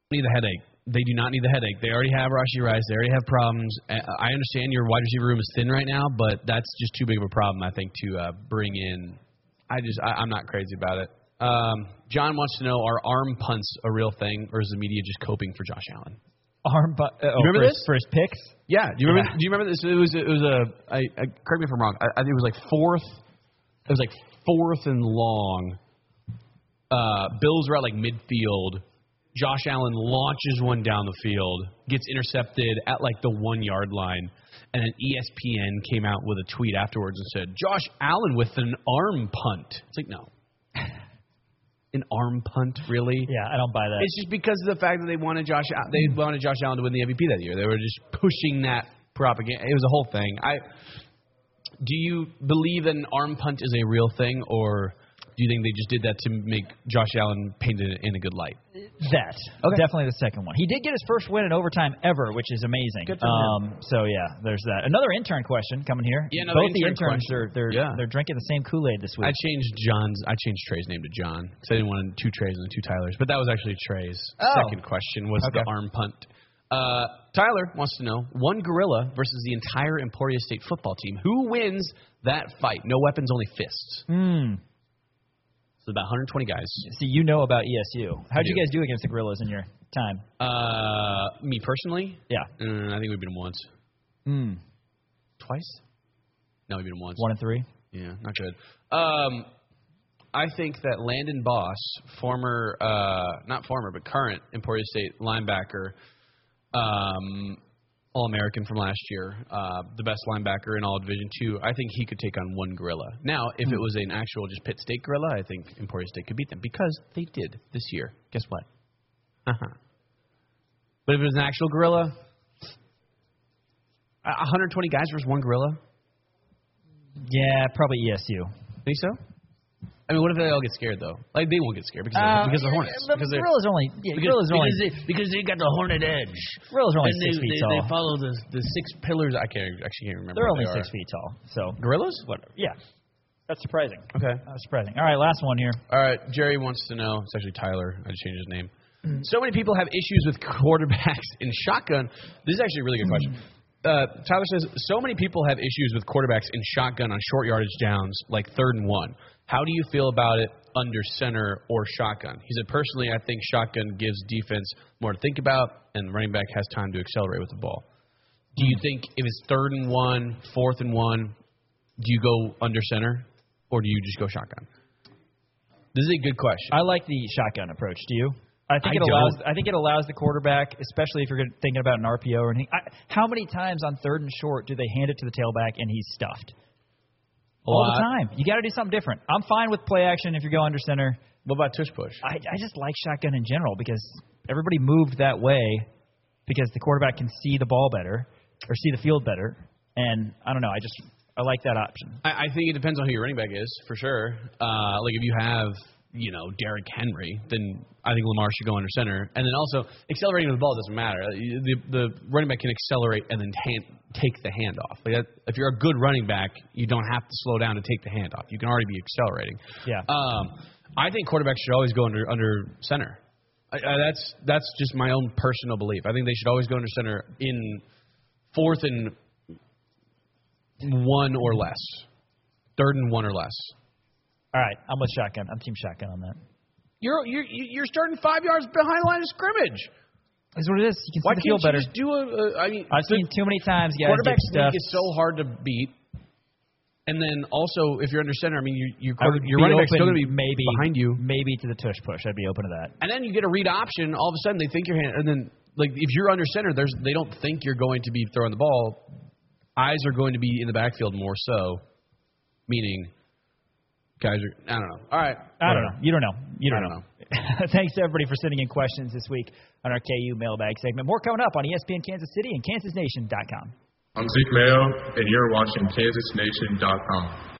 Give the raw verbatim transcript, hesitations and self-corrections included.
Need the headache. They do not need the headache. They already have Rashee Rice. They already have problems. I understand your wide receiver room is thin right now, but that's just too big of a problem, I think, to uh, bring in. I just, I, I'm not crazy about it. Um, John wants to know, are arm punts a real thing, or is the media just coping for Josh Allen? Arm punt. Uh, oh, you remember for this? His, for his picks? Yeah. Do you remember? Yeah. Do you remember this? It was. It was a. I, I, correct me if I'm wrong. I, I think it was like fourth. It was like fourth and long. Uh, Bills were at like midfield. Josh Allen launches one down the field, gets intercepted at like the one yard line, and then E S P N came out with a tweet afterwards and said, "Josh Allen with an arm punt." It's like, no. An arm punt, really? Yeah, I don't buy that. It's just because of the fact that they wanted Josh they wanted Josh Allen to win the M V P that year. They were just pushing that propaganda. It was a whole thing. I do you believe that an arm punt is a real thing, or do you think they just did that to make Josh Allen painted in a good light? That. Okay. Definitely the second one. He did get his first win in overtime ever, which is amazing. Good for um, him. So, yeah, there's that. Another intern question coming here. Yeah, another Both the intern interns are they're, yeah. they're drinking the same Kool-Aid this week. I changed John's. I changed Trey's name to John because I didn't want two Treys and two Tylers. But that was actually Trey's Oh. second question was Okay. the arm punt. Uh, Tyler wants to know, one gorilla versus the entire Emporia State football team. Who wins that fight? No weapons, only fists. Hmm. So about one hundred twenty guys. See, you know about E S U. How'd I you do. guys do against the Gorillas in your time? Uh, me personally? Yeah. Uh, I think we've been once. Hmm. Twice? No, we've been once. One and three? Yeah, not good. Um, I think that Landon Boss, former, uh, not former, but current Emporia State linebacker, um, All-American from last year, uh, the best linebacker in all Division two, I think he could take on one gorilla. Now, if it was an actual just Pitt State gorilla, I think Emporia State could beat them because they did this year. Guess what? Uh-huh. But if it was an actual gorilla, one hundred twenty guys versus one gorilla? Yeah, probably E S U. Think so? I mean, what if they all get scared, though? Like, they won't get scared because, Uh, of, because of the Hornets. The because they're- Gorillas are only yeah, because, Gorillas are only because, they, because they got the Hornet edge. Gorillas are only And six they, feet they, tall. they follow the the six pillars. I can't actually can't remember. They're what only they six are. feet tall. So Gorillas? what? Yeah, that's surprising. Okay. That's surprising. All right, last one here. All right. Jerry wants to know. It's actually Tyler. I just changed his name. So many people have issues with quarterbacks in shotgun. This is actually a really good question. Uh, Tyler says, so many people have issues with quarterbacks in shotgun on short yardage downs, like third and one. How do you feel about it under center or shotgun? He said, personally, I think shotgun gives defense more to think about, and the running back has time to accelerate with the ball. Do you think if it's third and one, fourth and one, do you go under center, or do you just go shotgun? This is a good question. I like the shotgun approach. Do you? I think I it allows. don't. I think it allows the quarterback, especially if you're gonna- thinking about an R P O or anything. I, how many times on third and short do they hand it to the tailback and he's stuffed? A All lot. the time. You got to do something different. I'm fine with play action if you go under center. What about tush push? I, I just like shotgun in general because everybody moved that way because the quarterback can see the ball better or see the field better. And I don't know. I just I like that option. I, I think it depends on who your running back is, for sure. Uh, like if you have, you know, Derrick Henry, then I think Lamar should go under center. And then also, accelerating with the ball doesn't matter. The, the running back can accelerate and then hand, take the handoff. Like that, if you're a good running back, you don't have to slow down to take the handoff. You can already be accelerating. Yeah. Um, I think quarterbacks should always go under under center. I, I, that's that's just my own personal belief. I think they should always go under center in fourth and one or less, third and one or less. All right. I'm with shotgun. I'm team shotgun on that. You're you're you're starting five yards behind the line of scrimmage. That's what it is. You can see Why the can't field you better. just do a? a I mean, I've the seen too many times guys quarterback get sneak stuffed. is so hard to beat. And then also, if you're under center, I mean, you, you I would your be running back's still open going to be maybe behind you. Maybe to the tush push. I'd be open to that. And then you get a read option. All of a sudden, they think you're hand, and then like if you're under center, there's they don't think you're going to be throwing the ball. Eyes are going to be in the backfield more so, meaning guys are. I don't know. All right, I don't know. You don't know. You don't, I don't know. know. Thanks to everybody for sending in questions this week on our K U mailbag segment. More coming up on E S P N Kansas City and Kansas Nation dot com. I'm Zeke Mayo, and you're watching Kansas Nation dot com.